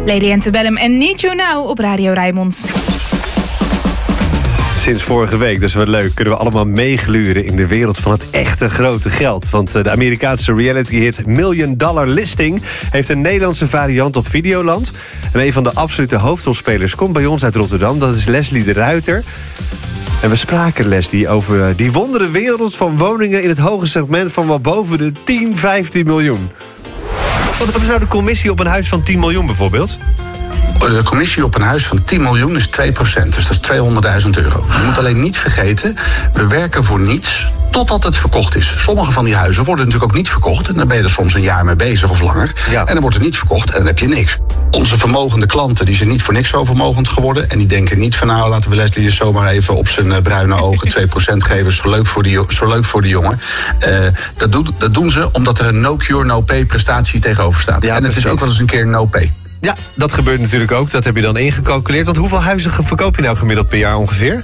Lady Antebellum en Need You Now op Radio Rijnmond. Sinds vorige week, dus wat leuk, kunnen we allemaal meegluren in de wereld van het echte grote geld. Want de Amerikaanse reality-hit $1 Million Listing heeft een Nederlandse variant op Videoland. En een van de absolute hoofdrolspelers komt bij ons uit Rotterdam. Dat is Leslie de Ruiter. En we spraken, Leslie, over die wondere wereld van woningen in het hoge segment van wel boven de 10, 15 miljoen. Wat is nou de commissie op een huis van 10 miljoen bijvoorbeeld? De commissie op een huis van 10 miljoen is 2%, dus dat is €200.000. Je moet alleen niet vergeten, we werken voor niets totdat het verkocht is. Sommige van die huizen worden natuurlijk ook niet verkocht en dan ben je er soms een jaar mee bezig of langer. Ja. En dan wordt het niet verkocht en dan heb je niks. Onze vermogende klanten die zijn niet voor niks zo vermogend geworden en die denken niet van nou laten we Leslie dus zomaar even op zijn bruine ogen 2% geven, zo leuk voor die jongen. Dat doen ze omdat er een no cure no pay prestatie tegenover staat. Ja, en het is ook wel eens een keer no pay. Ja, dat gebeurt natuurlijk ook. Dat heb je dan ingecalculeerd. Want hoeveel huizen verkoop je nou gemiddeld per jaar ongeveer?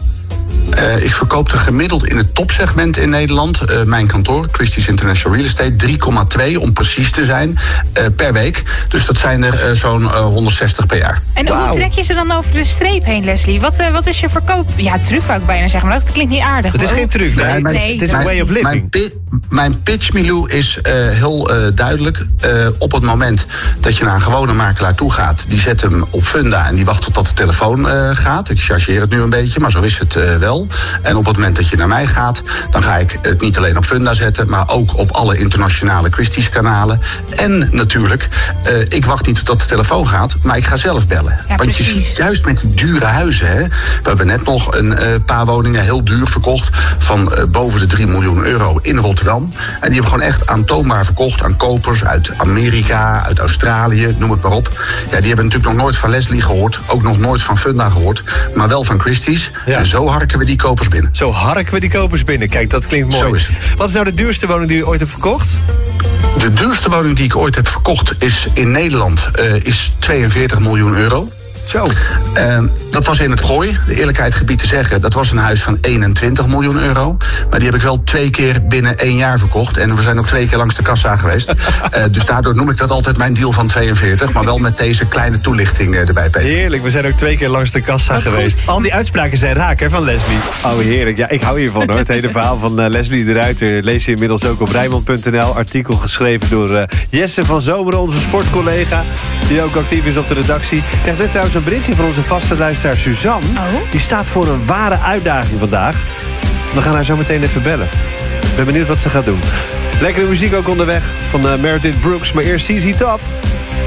Ik verkoop er gemiddeld in het topsegment in Nederland, mijn kantoor, Christie's International Real Estate, 3,2 om precies te zijn, per week. Dus dat zijn er zo'n 160 per jaar. En hoe trek je ze dan over de streep heen, Leslie? Wat is je verkoop? Ja, truc wou ik bijna zeggen, maar dat klinkt niet aardig. Het is geen truc, nee. Het is een way of living. Mijn pitch, Milou, is heel duidelijk. Op het moment dat je naar een gewone makelaar toe gaat, die zet hem op Funda en die wacht totdat de telefoon gaat. Ik chargeer het nu een beetje, maar zo is het wel. En op het moment dat je naar mij gaat, dan ga ik het niet alleen op Funda zetten, maar ook op alle internationale Christie's kanalen. En natuurlijk, ik wacht niet tot de telefoon gaat, maar ik ga zelf bellen. Ja, want je ziet juist met die dure huizen, hè, we hebben net nog een paar woningen heel duur verkocht van boven de €3 miljoen in Rotterdam. En die hebben gewoon echt aantoonbaar verkocht aan kopers uit Amerika, uit Australië, noem het maar op. Ja, die hebben natuurlijk nog nooit van Leslie gehoord, ook nog nooit van Funda gehoord, maar wel van Christie's. Ja. En zo harken we die kopers binnen. Zo harken we die kopers binnen. Kijk, dat klinkt mooi. Zo is het. Wat is nou de duurste woning die u ooit hebt verkocht? De duurste woning die ik ooit heb verkocht is in Nederland is €42 miljoen. Zo. Dat was in het Gooi. De eerlijkheid gebied te zeggen, dat was een huis van €21 miljoen. Maar die heb ik wel 2 keer binnen 1 jaar verkocht. En we zijn ook 2 keer langs de kassa geweest. Dus daardoor noem ik dat altijd mijn deal van 42. Maar wel met deze kleine toelichting erbij, Peter. Heerlijk, we zijn ook 2 keer langs de kassa geweest. Al die uitspraken zijn raak, hè, van Leslie. Oh, heerlijk. Ja, ik hou hiervan, hoor. Het hele verhaal van Leslie de Ruiter lees je inmiddels ook op Rijnmond.nl. Artikel geschreven door Jesse van Zomeren, onze sportcollega. Die ook actief is op de redactie. Ik krijg net trouwens een berichtje van onze vaste luisteraar Suzanne. Oh. Die staat voor een ware uitdaging vandaag. We gaan haar zo meteen even bellen. Ik ben benieuwd wat ze gaat doen. Lekkere muziek ook onderweg van Meredith Brooks. Maar eerst CZ Top.